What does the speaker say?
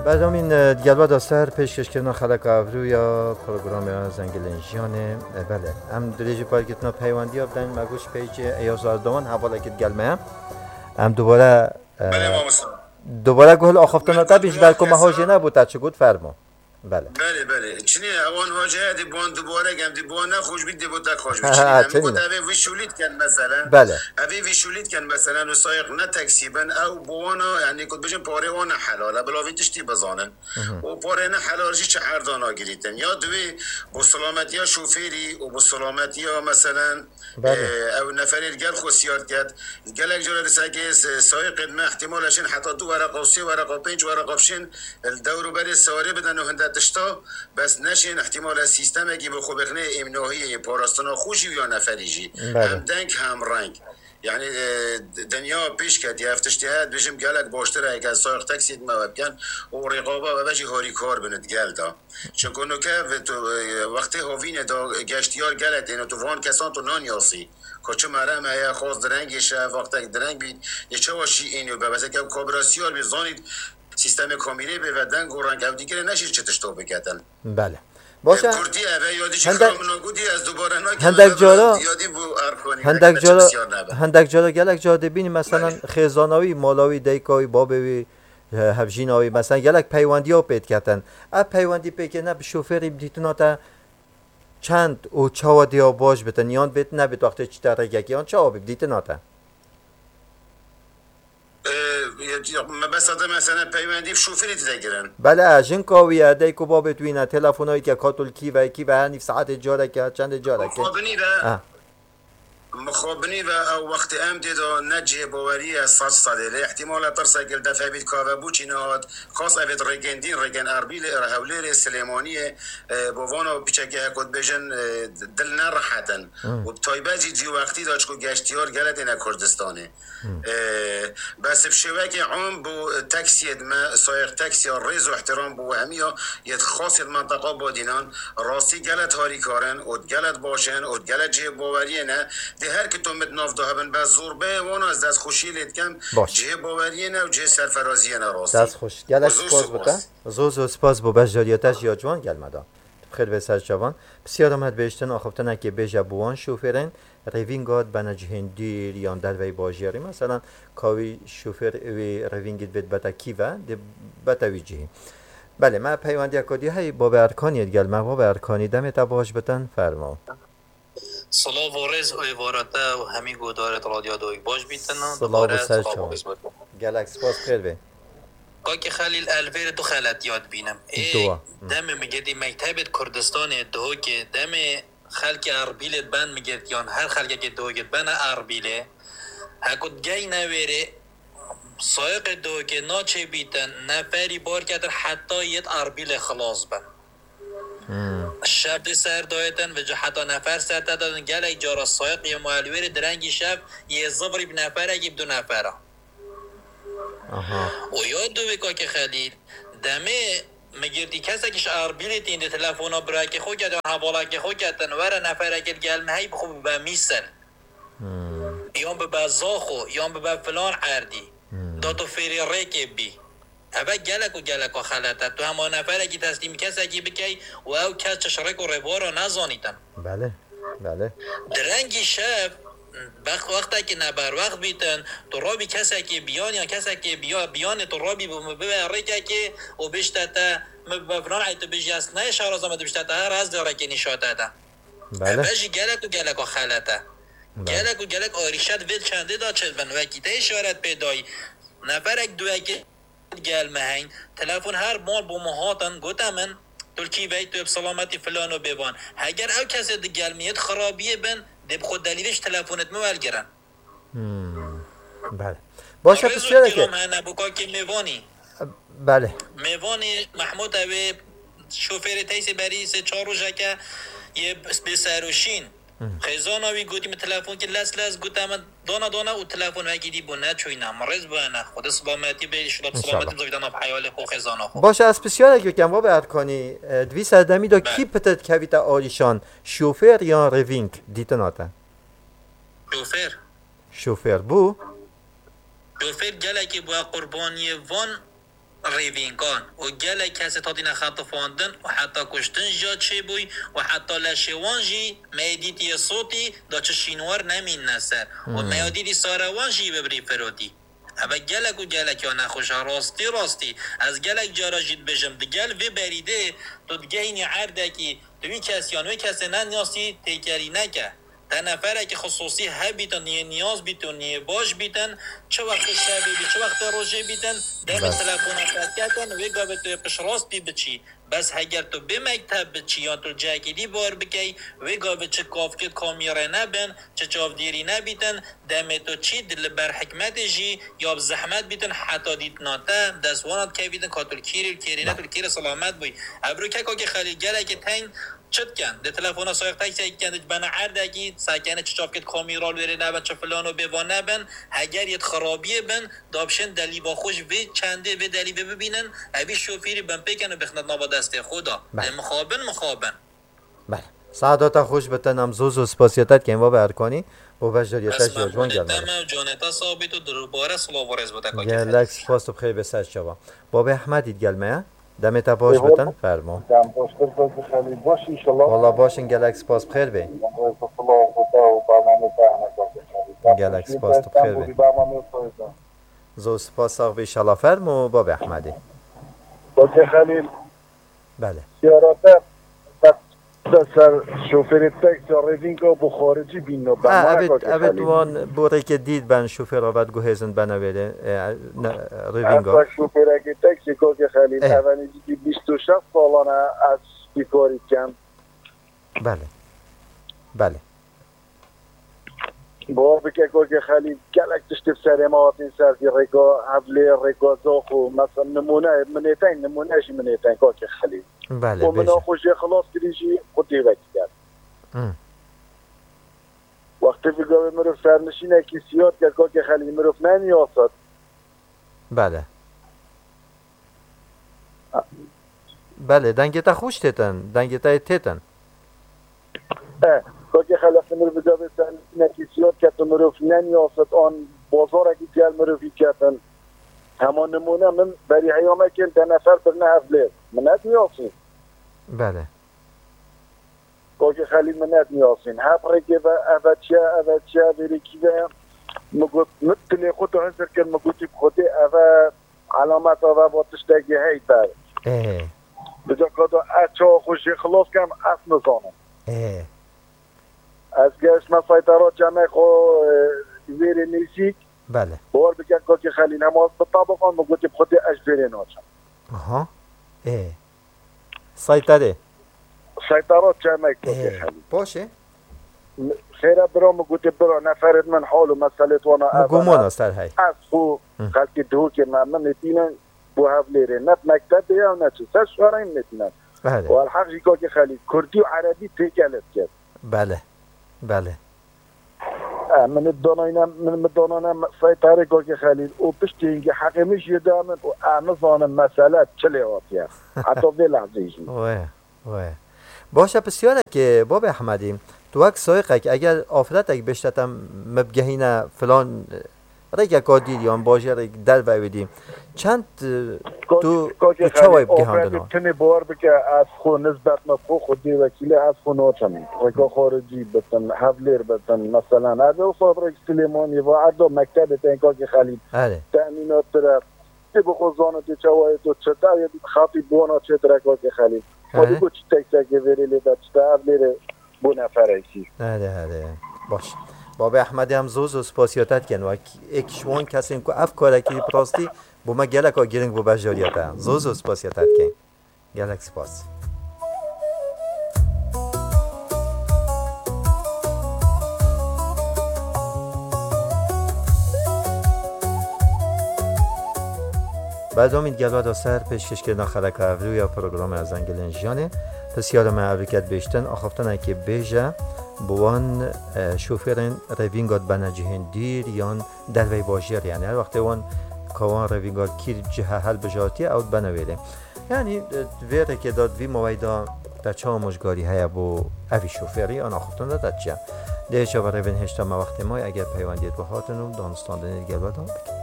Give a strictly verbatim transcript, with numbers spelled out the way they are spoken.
بعدم این دیگه داستر پیشکش کردن خلق آورو یا پروگرام زنگلنجیانه. بله هم دلیجی پارکتنا پیوندی ها بدن مگوش پیج ایاز آردوان حواله کد گلمه هم دوباره دوباره گل آخفتنا تا بیش بلکو مهاجه نبود تا چه گود فرما. بله بله بله چنین اوان واجه دی بون دوباره گم دی بون خوش بید دی بود خوش بید چنین بود اوی ویشولیت کن مثلا بله اوی ویشولیت کن مثلا و سایق نه تکسیبن او بوانا یعنی کد بجن پاره وانا حلاله بلاوی تشتی بزانن و پاره نه حلالشی چه اردانا گریتن یا دوی با سلامتی ها شوفیری و با سلامتی ها مثلا او نفری گل خوصیات کرد گلک جلال ساگه سایق ما احتمالشین حتی دو ورق و سی ورق و پنج ورق بشین الدورو بری سواری بدن و هنده تشتا بس نشین احتمال سیستم اگه به خوب بخنه امناهی پاراستنا خوشی یا نفریجی هم دنگ هم رنگ یعنی دنیا پیش کرد یا افتشتیهات بشم گلک باشتر اگه سایق تاکسی ما بکن و رقابه و بچی هاری کار بند گل دا چون کنو که وقتی هاوین دا گشتیار گلت اینو تو وان کسان تو نان یاسی کچه مرم هیا خواست درنگش وقتی درنگ بید یه چه واشی اینو به بس که کابراسیار بزانید سیستم کامیلی به ودن گورنگ او دیگه نشیر چتش تو بکتن. بله. باشه. کردی اوه یادی چه خامناگودی از دوباره نکرد. هندک جارا. یادی بو ارکانی. هندک جارا. هندک جارا گلک جاده بینی مثلا خزانوی مالاوی دیکای بابوی هفجیناوی مثلا گلک پیوندی ها پید کردن. اب پیوندی پیکه نه به شوفری بدیتونا تا چند او چاودی ها باش بتن یان بیت نه بیت وقتی چی ترگی یان چاو بدیتونا تا. بس مثلا پیوندی شوفری تدگیرن بله اجن کاویه دیکو باب توینا تلفنایی که کاتول کی و کی و هنی ساعت جاره که چند جاره که مخابنی و مخابنی و او وقت ام دیدو نجه باوری از صد صده احتمال ترسا گل دفع بید کاوه بوچی نهاد خاص اوید رگندین رگن اربیل هولیر سلیمانی بوانا پیچکه هکود بجن دل نرحتن و تایبازی دیو وقتی داشت که گشتیار گلت اینا کردستانه بس بشوه که عام بو تاکسید ما سایق تاکسی ریز و احترام بو همیا ید خاص منطقه بادینان راستی گلت هاری کارن و گلت باشن و گلت جه باوری نه ده هر که تو مت ناف دهبن بس زور به وانا از دست خوشی لید کم جه باوری نه و جه سرفرازی نه راستی دست خوش گلت سپاس بوده زوز و سپاس بو بس جاریاتش یا جوان گل مدا خیلی بسر جوان بسیار آمد بیشتن آخفتن که بیجا بوان شوفرین روینگاد بنج هندی یا در وی باجیاری مثلا کاوی شوفر وی روینگید بد بتا کیوا د بتا ویجی بله ما پیوندی کدی های با ارکانی گل ما با ارکانی دم تا باش بتن فرما صلاة و رز و وارتا و همین گودارت رادیو دوی باش بیتن صلاة و سر شما گلک سپاس خیر بی که خلیل الویر دو خلط یاد بینم ای دم میگردی مکتب کردستان دو که دم خلق اربیلت بند میگرد یان هر خلقه که دو گید بند اربیله هکود گی نویره سایق دو که ناچه بیتن نفری بار کدر حتی یه اربیل خلاص بند شب سر دایتن و جا حتی نفر سر دادن گل جارا سایق یه معلویر درنگی شب یه زبری بنفره گیب دو نفره و یاد دو بکا که خلیل دمه مگردی کسی کش اربیلیت این تلفونا برای که خود کردن حوالا که خود کردن وره نفره که گلمه هی بخوب به میسن یان به بزاخو یان به فلان عردی داتو فری ریک بی اوه گلک و گلک و خلطه تو همه نفره که تسلیم کسی که بکی و او کس چشرک و روارا نزانیتن بله بله درنگی شب بخ وقتی که نبر وقت بیتن تو رابی کسی که بیان یا کسی که بیا بیان تو رابی ببری که و بشتتا مبفران عیتو بجیست نه شارازم بشتتا هر از داره که نشاته ده بله بجی گلک و گلک و خلطه گلک و گلک آریشت وید چنده دا چد بن وکیته اشارت پیدایی نفرک دوی که گل مهین تلفن هر مال با مهاتن گوتمن تلکی وید تو بسلامتی فلانو بیوان اگر او کسی ده گلمیت خرابیه بن دب خود دلیلش تلفنت موال گرن بله باشه بسیاره که نبوکا که میوانی بله میوانی محمود اوی شوفر تیسی بری سه چهار روزه که یه بسروشین خیزان آوی گوتیم تلفن که لس لس گوتم دانا دانا و تلفن وگیدی بو نه چوینا مرز بو نه خود سلامتی به شلاب سلامتی زویدان اف حیال خو خیزان خو باشه از بسیاره که کم واب ارکانی دوی سردمی دا کی پتت کویتا آلیشان شوفر یا روینگ دیتناتا شوفر شوفر بو شوفر گله که با قربانی وان ریوینگان و گله کسی تا دین خط فاندن و حتی کشتن جا چه بوی و حتی لشوان جی میدیتی صوتی دا چه شینوار نمین نسر و میدیتی ساروان جی ببری فرودی اما گلک و گلک یا نخوش راستی راستی از گلک جارا جید بجم دگل وی بریده تو دگه اینی عرده کی دوی کسی یا نوی کسی نه نیاستی تیکری نکه تا نفره که خصوصی ها بیتن نیه نیاز بیتن نیه باش بیتن چه وقت شبی بی چه وقت روژه بیتن دم تلفون افراد کتن وی گابه توی پش راستی بچی بس اگر تو به مکتب بچی یا تو جاکیدی بار بکی وی گابه چه کافکت کامیره نبن چه چافدیری نبیتن دم تو چی دل بر حکمت جی یا بزحمت بیتن حتی دیت ناتا دستوانات که بیتن کاتول کیری کیری نه تول کیر سلامت بوی ابرو که که خیلی گله که تنگ چت کن ده تلفن سایق تاکسی کن بنا عردگی ساکنه چه چافکت کامیرال وری نبن چه فلانو بوان نبن اگر یه خرابیه بن دابشن دلی با خوش و چنده و دلی ببینن ابی شوفیری بن پیکن و بخند نابا دست خدا مخابن مخابن بله سعادت خوش بتن هم زوز و سپاسیتت که این وابه ارکانی و بجاریتش یاجوان گرمه اسمم جانتا ثابت و درباره سلاوارز بوده گلک سپاس تو بخیر بسر شوا بابا احمدید گلمه دمت باش بتن فرما دم باش بتن خیلی باش ان شاء الله والله باشین گلک سپاس بخیر بی گلک سپاس تو بخیر بی زو سپاس آقا بی شالا فرمو بابا احمدی باشه خلیل بله سیاراته سر شوفر تاکسی ریوینگو بو خارجی بینو با اوید اوید وان بوره که دید بن شوفر آباد گوهزن بنویده ریوینگو اصلا شوفر اگه تاکسی که خلیل اولی دیگه بیست و شش سالانه از بیکاری کن بله بله بار بکه که خلیل گلک تشتف سر ما این سر دی رگا حولی رگا زاخو مثلا نمونه منیتین نمونهش منیتین که خلیل بله و من خوشی خلاص کریجی خودی وقتی کرد وقتی فکر می‌کنم سرنشینه که سیاد کرد که خیلی می‌رفت نمی‌آسد بله بله دنگتا خوش تتن دنگتا تتن اه که خیلی وقتی می‌رفت بگم سرنشینه که سیاد کرد و می‌رفت نمی‌آسد آن بازار اگه گل می‌رفتی کردن همان نمونه من بری حیامه که ده نفر برنه هفله منت می‌آسید بله که خیلی منت می‌آسین هفره که و اوچه اوچه بری که مگوت نتلی خود هنسر کن مگوتی خودی اوه علامت اوه باتش دگی هیتر بجا که اچه خوشی خلاص کم اص نزانم از گشت من سایترات جمعه خو ویری نیسیک بله بار بگن که خیلی نماز بطابقان مگوتی خودی اش ویری ناچم آها اه سایتره سایترات جمعه که خیلی باشه خیره برا مگوتی برا نفرد من حال و مسئله توانا گمان است در هی از خو خلقی دو که من من نتینن بو هفلیره نت مکتب یا نه چه سر شوارین نتینن و الحقی که خیلی کردی و عربی تیکلت کرد بله بله من الداناینم من الداناینم سایتاره که خیلی او پشتی اینکه حقی میشه دامن و اعمزانم مسئله چلی آتیه حتی به لحظهشی وای وای باشه پسیاره که باب احمدی تو وقت سایقه که اگر آفرت اگه بشتتم مبگهینه فلان ریگه کادید یا باشه ریگ در ویدیم چند تو تو چه وای بگهاندن ها؟ تنی بار بگه از خو نسبت مفخو خودی وکیله از خو نوچم ریگه خارجی بتن حولیر بتن مثلا از او فابریک سلیمانی و عدو مکتب تنکا که خلید تأمینات طرف تی بخوزانه تی چه وای تو چطور یا خاطی بونا چه ترکا که خلید خودی بو چی تکسه که ویریلی دا چطور حولیر بو نفرشی هده هده باش بابا احمدی هم زوز و سپاسیاتت کن و اکشوان کسی که افکاره که پراستی بو ما گلک ها گیرنگ بو بجاریتا زوز و سپاسیاتت کن گلک سپاس بعد امید گلوه دا سر پیشکش کردن خلق اولیو یا پروگرام از انگلین جانه پسیار من اولیکت بیشتن آخفتن که بیجه بوان شوفرین روینگاد بنجهن دیر یان در وی باجر یعنی هر وقت وان کوان روینگاد کیر جه حل بجاتی اوت بنویده یعنی ویره که داد وی مویدا بچه ها مجگاری هیا بو اوی شوفری آن آخفتن داد چه ده چه و روین هشتا ما وقت ما اگر پیوندید با هاتنم دانستان دنید گل بدان بکن